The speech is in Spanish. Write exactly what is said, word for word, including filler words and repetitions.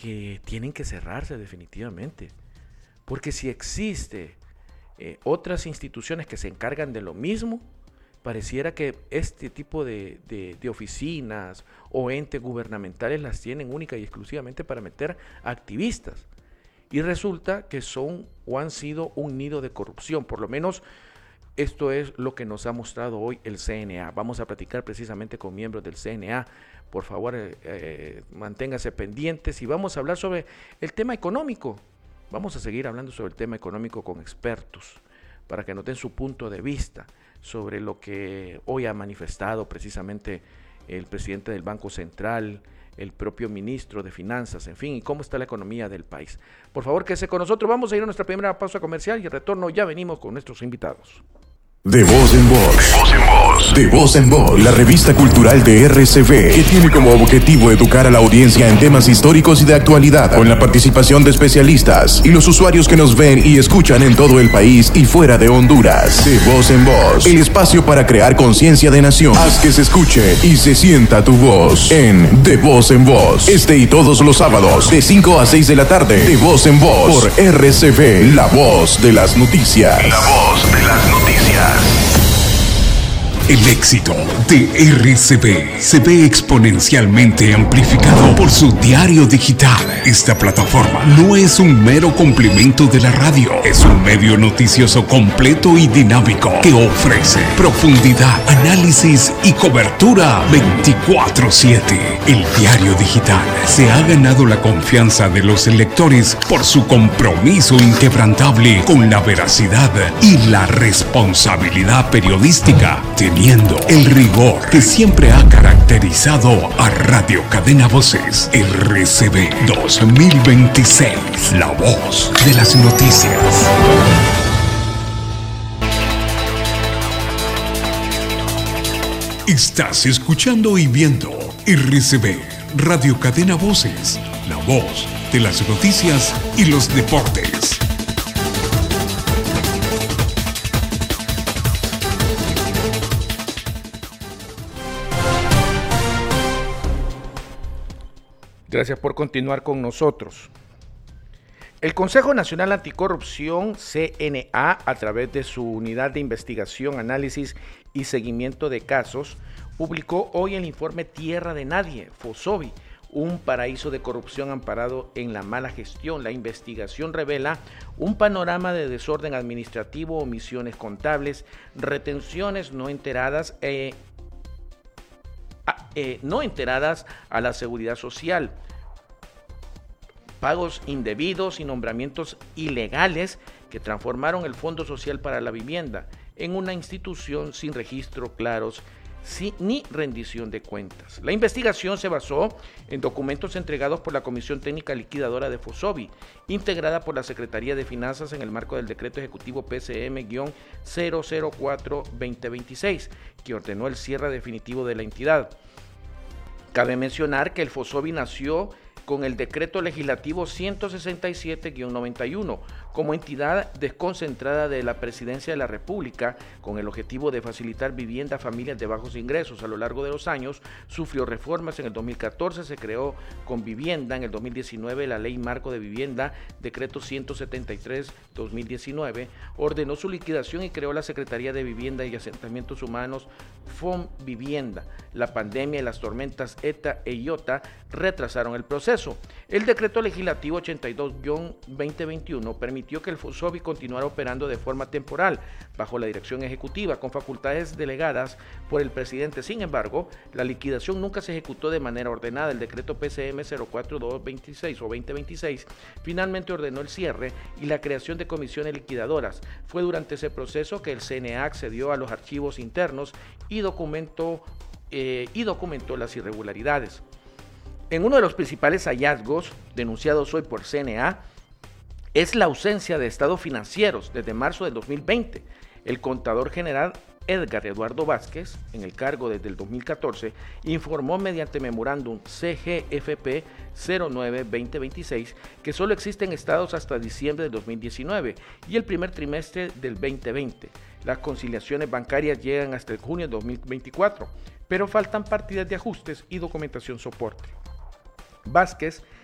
que tienen que cerrarse definitivamente. Porque si existe eh, otras instituciones que se encargan de lo mismo, pareciera que este tipo de, de, de oficinas o entes gubernamentales las tienen única y exclusivamente para meter activistas. Y resulta que son o han sido un nido de corrupción. Por lo menos esto es lo que nos ha mostrado hoy el C N A. Vamos a platicar precisamente con miembros del C N A. Por favor, eh, eh, manténgase pendientes y vamos a hablar sobre el tema económico. Vamos a seguir hablando sobre el tema económico con expertos para que nos den su punto de vista sobre lo que hoy ha manifestado precisamente el presidente del Banco Central, el propio ministro de Finanzas, en fin, y cómo está la economía del país. Por favor, quédese con nosotros. Vamos a ir a nuestra primera pausa comercial y al retorno ya venimos con nuestros invitados. De voz en voz. De voz en voz. De voz en voz. La revista cultural de R C V, que tiene como objetivo educar a la audiencia en temas históricos y de actualidad, con la participación de especialistas y los usuarios que nos ven y escuchan en todo el país y fuera de Honduras. De voz en voz. El espacio para crear conciencia de nación. Haz que se escuche y se sienta tu voz en De voz en voz. Este y todos los sábados, de cinco a seis de la tarde. De voz en voz. Por R C V, la voz de las noticias. La voz de las noticias. El éxito de R C V se ve exponencialmente amplificado por su diario digital. Esta plataforma no es un mero complemento de la radio, es un medio noticioso completo y dinámico que ofrece profundidad, análisis y cobertura veinticuatro siete. El diario digital se ha ganado la confianza de los lectores por su compromiso inquebrantable con la veracidad y la responsabilidad periodística, teniendo el rigor que siempre ha caracterizado a Radio Cadena Voces. R C V dos mil veintiséis, la voz de las noticias. Estás escuchando y viendo R C V, Radio Cadena Voces, la voz de las noticias y los deportes. Gracias por continuar con nosotros. El Consejo Nacional Anticorrupción, C N A, a través de su Unidad de Investigación, Análisis y Seguimiento de Casos, publicó hoy el informe Tierra de Nadie, FOSOBI, un paraíso de corrupción amparado en la mala gestión. La investigación revela un panorama de desorden administrativo, omisiones contables, retenciones no enteradas e eh, no enteradas a la seguridad social, pagos indebidos y nombramientos ilegales que transformaron el Fondo Social para la Vivienda en una institución sin registros claros sin, ni rendición de cuentas. La investigación se basó en documentos entregados por la Comisión Técnica Liquidadora de FOSOBI, integrada por la Secretaría de Finanzas en el marco del Decreto Ejecutivo P C M cero cero cuatro guión veinte veintiséis, que ordenó el cierre definitivo de la entidad. Cabe mencionar que el FOSOBI nació con el Decreto Legislativo ciento sesenta y siete guión noventa y uno como entidad desconcentrada de la Presidencia de la República, con el objetivo de facilitar vivienda a familias de bajos ingresos. A lo largo de los años sufrió reformas. En el dos mil catorce se creó con vivienda, en el dos mil diecinueve la Ley Marco de Vivienda, Decreto ciento setenta y tres guión dos mil diecinueve, ordenó su liquidación y creó la Secretaría de Vivienda y Asentamientos Humanos, FONVivienda. La pandemia y las tormentas ETA e IOTA retrasaron el proceso. El Decreto Legislativo ochenta y dos guión veinte veintiuno permitió que el FOSOBI continuara operando de forma temporal bajo la dirección ejecutiva con facultades delegadas por el presidente. Sin embargo, la liquidación nunca se ejecutó de manera ordenada. El decreto P C M cero cuatro guión doscientos veintiséis o veinte veintiséis finalmente ordenó el cierre y la creación de comisiones liquidadoras. Fue durante ese proceso que el C N A accedió a los archivos internos y documentó, eh, y documentó las irregularidades. En uno de los principales hallazgos denunciados hoy por C N A es la ausencia de estados financieros desde marzo del dos mil veinte. El contador general Edgar Eduardo Vázquez, en el cargo desde el dos mil catorce, informó mediante memorándum C G F P cero nueve guión veinte veintiséis que solo existen estados hasta diciembre del dos mil diecinueve y el primer trimestre del veinte veinte. Las conciliaciones bancarias llegan hasta el junio de dos mil veinticuatro, pero faltan partidas de ajustes y documentación soporte. Vázquez